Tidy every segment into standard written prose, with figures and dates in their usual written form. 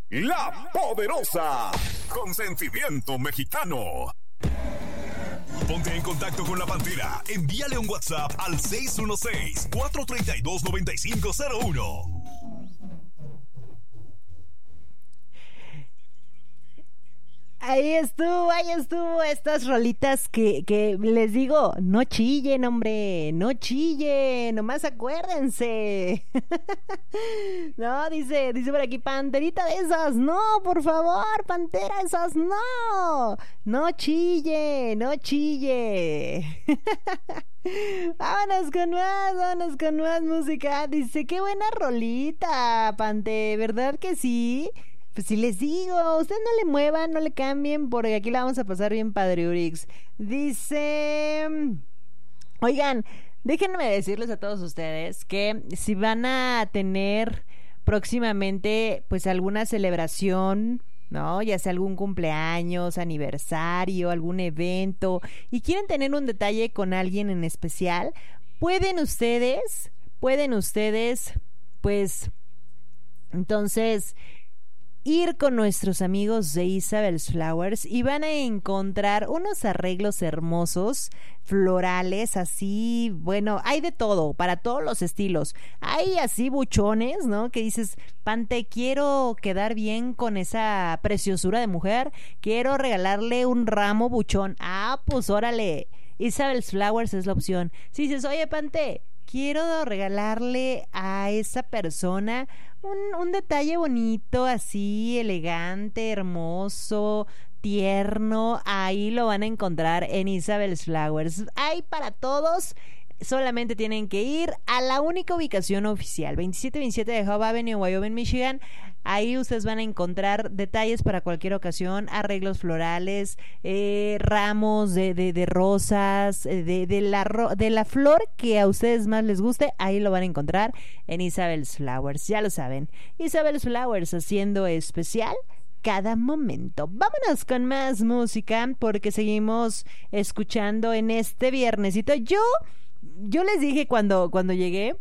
La Poderosa, con sentimiento mexicano. Ponte en contacto con la Pantera. Envíale un WhatsApp al 616-432-9501. Ahí estuvo estas rolitas que les digo, no chillen, hombre, no chillen, nomás acuérdense. No, dice por aquí, panterita de esas, no, por favor, pantera de esas, no, no chille, no chille. Vámonos con más música. Dice, qué buena rolita, Pante, ¿verdad que sí? Pues si les digo, ustedes no le muevan, no le cambien, porque aquí la vamos a pasar bien padre, Urix. Dice, oigan, déjenme decirles a todos ustedes que si van a tener próximamente pues alguna celebración, ¿no? Ya sea algún cumpleaños, aniversario, algún evento, y quieren tener un detalle con alguien en especial, pueden ustedes, pues, entonces ir con nuestros amigos de Isabel's Flowers y van a encontrar unos arreglos hermosos, florales, así, bueno, hay de todo, para todos los estilos. Hay así buchones, ¿no? Que dices, Pante, quiero quedar bien con esa preciosura de mujer, quiero regalarle un ramo buchón. Ah, pues órale, Isabel's Flowers es la opción. Si dices, oye, Pante, quiero regalarle a esa persona un detalle bonito, así, elegante, hermoso, tierno, ahí lo van a encontrar en Isabel's Flowers. Hay para todos. Solamente tienen que ir a la única ubicación oficial, 2727 de Hope Avenue, Wyoming, Michigan. Ahí ustedes van a encontrar detalles para cualquier ocasión, arreglos florales, ramos de rosas, de la flor que a ustedes más les guste. Ahí lo van a encontrar en Isabel's Flowers, ya lo saben. Isabel's Flowers, haciendo especial cada momento. Vámonos con más música porque seguimos escuchando en este viernesito. Yo les dije cuando llegué,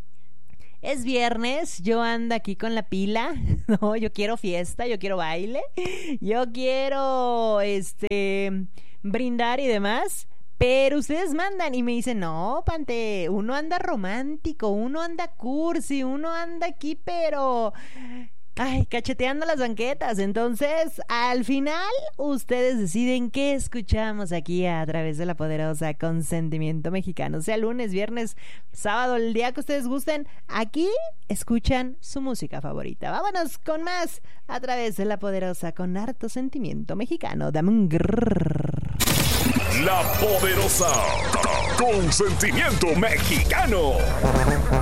es viernes, yo ando aquí con la pila, no, yo quiero fiesta, yo quiero baile, yo quiero brindar y demás, pero ustedes mandan y me dicen, no, Pante, uno anda romántico, uno anda cursi, uno anda aquí, pero ay, cacheteando las banquetas. Entonces, al final, ustedes deciden qué escuchamos aquí a través de La Poderosa con sentimiento mexicano. Sea lunes, viernes, sábado, el día que ustedes gusten, aquí escuchan su música favorita. Vámonos con más a través de La Poderosa con harto sentimiento mexicano. Dame un grrr. La Poderosa con sentimiento mexicano.